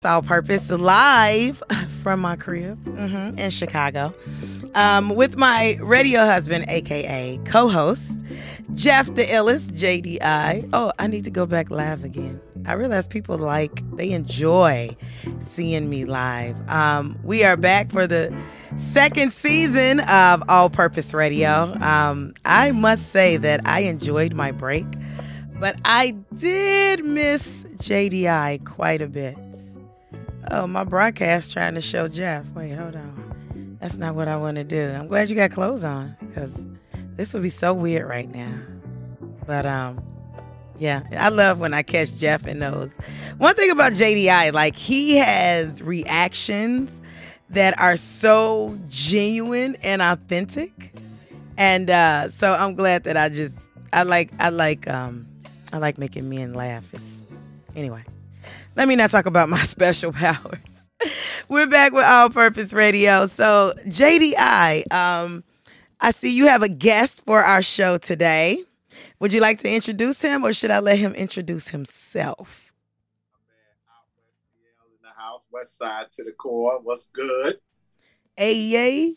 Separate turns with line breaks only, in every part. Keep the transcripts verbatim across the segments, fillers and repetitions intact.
All Purpose live from my crib mhm, in Chicago um, with my radio husband, aka co-host Jeff the Illest, J D I. Oh, I need to go back live again. I realize people like they enjoy seeing me live. Um, we are back for the second season of All Purpose Radio. Um, I must say that I enjoyed my break, but I did miss J D I quite a bit. Oh, my broadcast trying to show Jeff. Wait, hold on. That's not what I want to do. I'm glad you got clothes on because this would be so weird right now. But, um, yeah, I love when I catch Jeff in those. One thing about J D I, like, he has reactions that are so genuine and authentic. And uh, so I'm glad that I just, I like, I like, um, I like making men laugh. It's, anyway. Let me not talk about my special powers. We're back with All Purpose Radio. So, J D I, um, I see you have a guest for our show today. Would you like to introduce him, or should I let him introduce himself?
In the house, West Side to the core. What's good?
Hey, yay.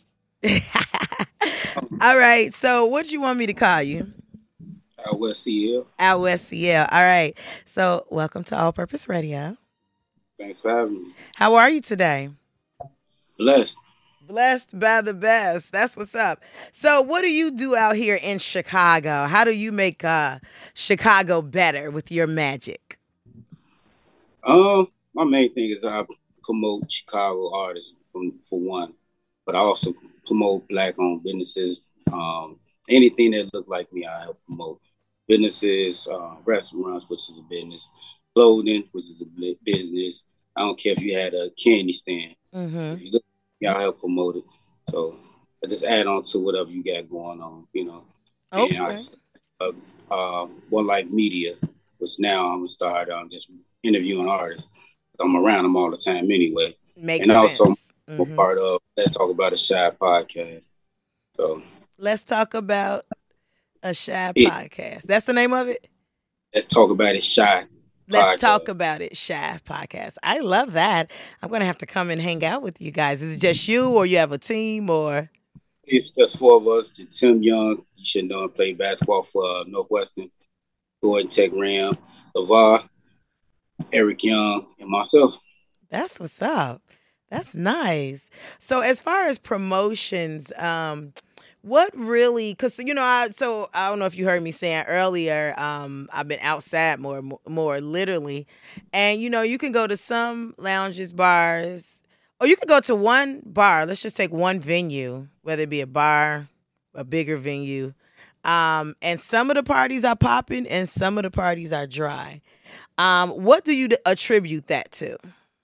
All right. So, what do you want me to call you?
Out West C L.
Out West C L. All right. So, welcome to All Purpose Radio.
Thanks for having me.
How are you today?
Blessed.
Blessed by the best. That's what's up. So, what do you do out here in Chicago? How do you make uh, Chicago better with your magic?
Um, my main thing is I promote Chicago artists for, for one, but I also promote Black-owned businesses. Um, anything that look like me, I help promote. Businesses, uh, restaurants, which is a business, clothing, which is a business. I don't care if you had a candy stand.
Mm-hmm.
If you look, y'all help promote it. So I just add on to whatever you got going on, you know.
Okay.
And I, uh, uh, One Life Media, which now I'm gonna start um, just interviewing artists. I'm around them all the time anyway.
Makes
and
sense.
also
Mm-hmm.
part of Let's Talk About a Shy podcast. So
let's talk about a Shy
it,
podcast. That's the name of it?
Let's Talk About It Shy.
Let's
podcast.
talk about it, Shy podcast. I love that. I'm going to have to come and hang out with you guys. Is it just you, or you have a team, or?
It's just four of us. Tim Young, you should know him, played basketball for uh, Northwestern. Gordon Tech Ram, LeVar, Eric Young, and myself.
That's what's up. That's nice. So as far as promotions, um, what really, because, you know, I, so I don't know if you heard me saying earlier, um, I've been outside more, more, more literally. And, you know, you can go to some lounges, bars, or you can go to one bar. Let's just take one venue, whether it be a bar, a bigger venue. Um, and some of the parties are popping and some of the parties are dry. Um, what do you attribute that to?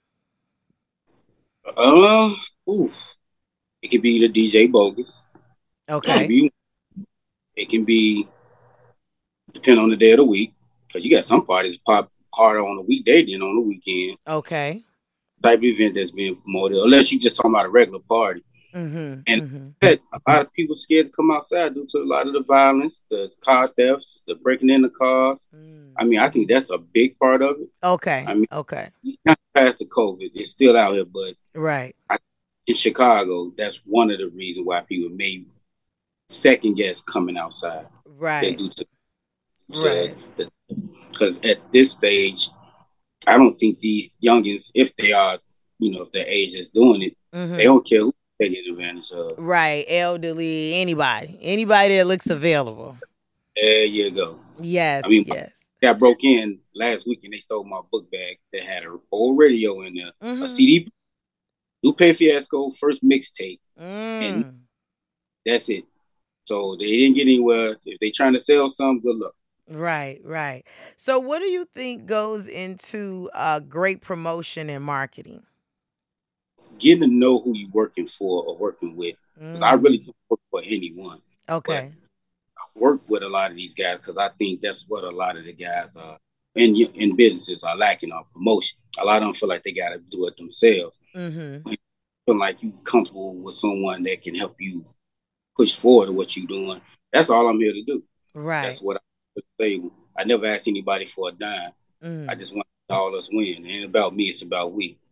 Uh, ooh, it could be the D J bogus.
Okay.
It can be, it can be depending on the day of the week, because you got some parties pop harder on the weekday than on the weekend.
Okay.
Type of event that's being promoted, unless you just talking about a regular party.
Mm-hmm.
And
mm-hmm.
a lot of people scared to come outside due to a lot of the violence, the car thefts, the breaking in the cars. Mm. I mean, I think that's a big part of it.
Okay.
I mean,
okay.
You can't pass the COVID. It's still out here, but
right
I, in Chicago, that's one of the reasons why people may second guess coming outside.
Right.
Due to,
right.
Because at this stage, I don't think these youngins, if they are, you know, if their age is doing it, mm-hmm. they don't care who taking advantage of.
Right. Elderly, anybody. Anybody that looks available.
There you go.
Yes.
I mean,
yes.
I broke in last week and they stole my book bag that had an old radio in there, mm-hmm. a C D, Lupe Fiasco, first mixtape, mm. and that's it. So they didn't get anywhere. If they trying to sell some, good luck.
Right, right. So what do you think goes into uh, great promotion and marketing?
Getting to know who you're working for or working with. Because mm. I really don't work for anyone.
Okay.
I work with a lot of these guys because I think that's what a lot of the guys are in, in businesses are lacking on promotion. A lot of them feel like they got to do it themselves. Mm-hmm. You feel like you're comfortable with someone that can help you push forward to what you're doing. That's all I'm here to do.
Right.
That's what I say. I never asked anybody for a dime. Mm. I just want all us win. It ain't about me, it's about we.